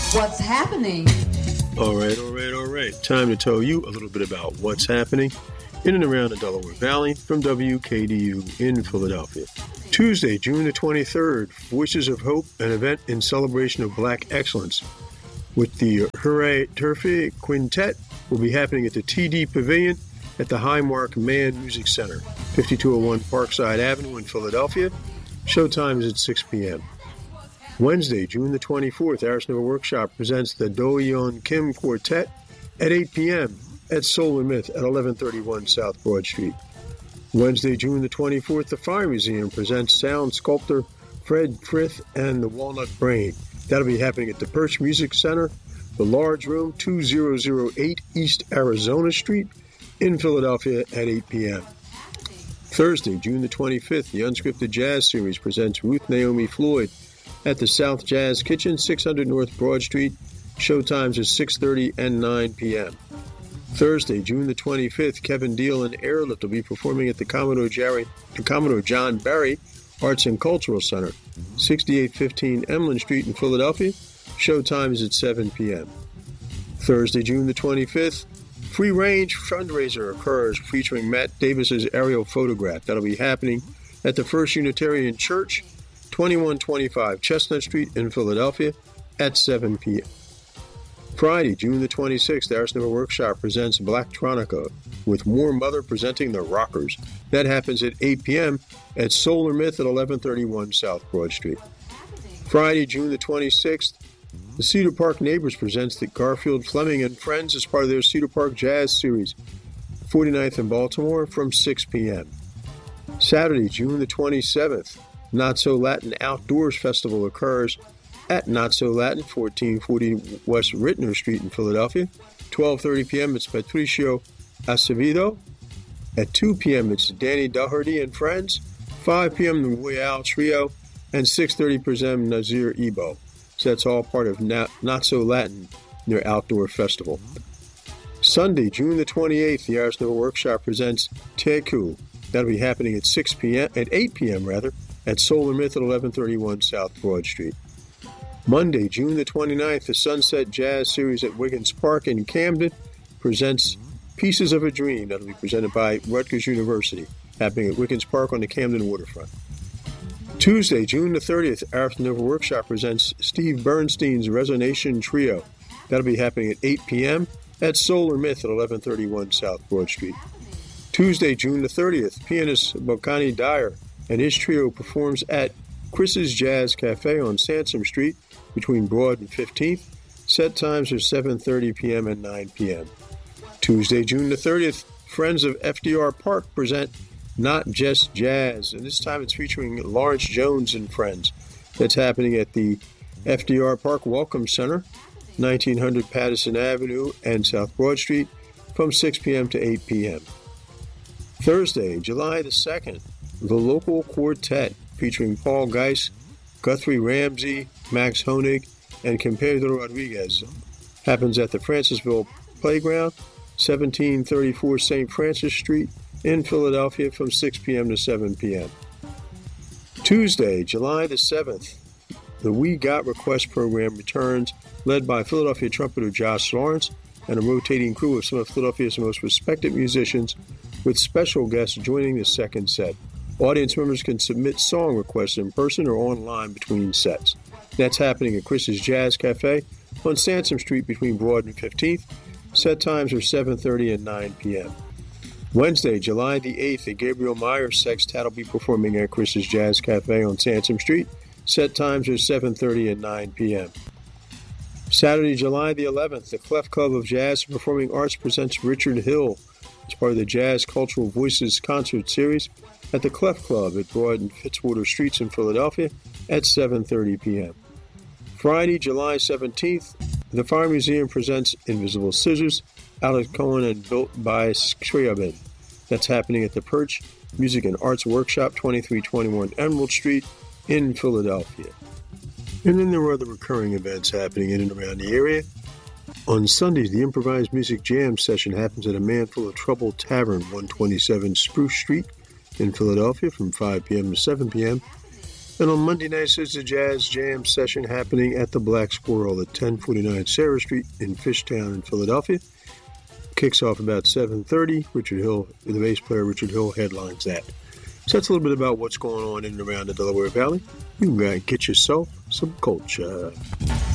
What's happening? All right. Time to tell you a little bit about what's happening in and around the Delaware Valley from WKDU in Philadelphia. Tuesday, June the 23rd, Voices of Hope, an event in celebration of Black excellence with the Hooray Turfy Quintet, will be happening at the TD Pavilion at the Highmark Mann Music Center, 5201 Parkside Avenue in Philadelphia. Showtime is at 6 p.m. Wednesday, June the 24th, Arisnova Workshop presents the Do Yeon Kim Quartet at 8 p.m. at Solar Myth at 1131 South Broad Street. Wednesday, June the 24th, the Fire Museum presents sound sculptor Fred Frith and the Walnut Brain. That'll be happening at the Perch Music Center, the Large Room, 2008 East Arizona Street in Philadelphia at 8 p.m. Thursday, June the 25th, the Unscripted Jazz Series presents Ruth Naomi Floyd at the South Jazz Kitchen, 600 North Broad Street. Showtimes are 6:30 and 9 p.m. Thursday, June the 25th, Kevin Deal and Airlift will be performing at the Commodore John Barry Arts and Cultural Center, 6815 Emlyn Street in Philadelphia. Showtime is at 7 p.m. Thursday, June the 25th, Free Range fundraiser occurs featuring Matt Davis's aerial photograph. That'll be happening at the First Unitarian Church, 2125 Chestnut Street in Philadelphia at 7 p.m. Friday, June the 26th, Arisnova Workshop presents Blacktronica with More Mother presenting the Rockers. That happens at 8 p.m. at Solar Myth at 1131 South Broad Street. Friday, June the 26th, the Cedar Park Neighbors presents the Garfield Fleming and Friends as part of their Cedar Park Jazz Series, 49th in Baltimore from 6 p.m. Saturday, June the 27th, Not So Latin Outdoors Festival occurs at Not So Latin, 1440 West Rittner Street in Philadelphia. 12:30 p.m. it's Patricio Acevedo. At 2 p.m. it's Danny Doherty and Friends. 5 p.m. the Royale Trio. And 6:30 p.m. Nazir Ebo. So that's all part of Not So Latin, their outdoor festival. Sunday, June the 28th, the Arisnova Workshop presents Teku. That'll be happening at 8 p.m. at Solar Myth at 1131 South Broad Street. Monday, June the 29th, the Sunset Jazz Series at Wiggins Park in Camden presents Pieces of a Dream. That'll be presented by Rutgers University, happening at Wiggins Park on the Camden waterfront. Tuesday, June the 30th, Arisnova Workshop presents Steve Bernstein's Resonation Trio. That'll be happening at 8 p.m. at Solar Myth at 1131 South Broad Street. Tuesday, June the 30th, pianist Bokani Dyer and his trio performs at Chris's Jazz Cafe on Sansom Street between Broad and 15th. Set times are 7:30 p.m. and 9 p.m. Tuesday, June the 30th, Friends of FDR Park present Not Just Jazz, and this time it's featuring Lawrence Jones and Friends. That's happening at the FDR Park Welcome Center, 1900 Patterson Avenue and South Broad Street from 6 p.m. to 8 p.m. Thursday, July the 2nd, the Local Quartet featuring Paul Geis, Guthrie Ramsey, Max Honig, and Pedro Rodriguez happens at the Francisville Playground, 1734 St. Francis Street in Philadelphia from 6 p.m. to 7 p.m. Tuesday, July the 7th, the We Got Request program returns, led by Philadelphia trumpeter Josh Lawrence and a rotating crew of some of Philadelphia's most respected musicians, with special guests joining the second set. Audience members can submit song requests in person or online between sets. That's happening at Chris's Jazz Cafe on Sansom Street between Broad and 15th. Set times are 7:30 and 9 p.m. Wednesday, July the 8th, the Gabriel Myers Sextet will be performing at Chris's Jazz Cafe on Sansom Street. Set times are 7:30 and 9 p.m. Saturday, July the 11th, the Clef Club of Jazz and Performing Arts presents Richard Hill as part of the Jazz Cultural Voices concert series at the Clef Club at Broad and Fitzwater Streets in Philadelphia at 7:30 p.m. Friday, July 17th, the Fire Museum presents Invisible Scissors, Alex Cohen and Built by Scriabin. That's happening at the Perch Music and Arts Workshop, 2321 Emerald Street in Philadelphia. And then there are other recurring events happening in and around the area. On Sundays, the Improvised Music Jam session happens at A Man Full of Trouble Tavern, 127 Spruce Street in Philadelphia from 5 p.m. to 7 p.m. And on Monday nights, there's a jazz jam session happening at the Black Squirrel at 1049 Sarah Street in Fishtown in Philadelphia. Kicks off about 7:30. Richard Hill, the bass player Richard Hill, headlines that. So that's a little bit about what's going on in and around the Delaware Valley. You can get yourself some culture.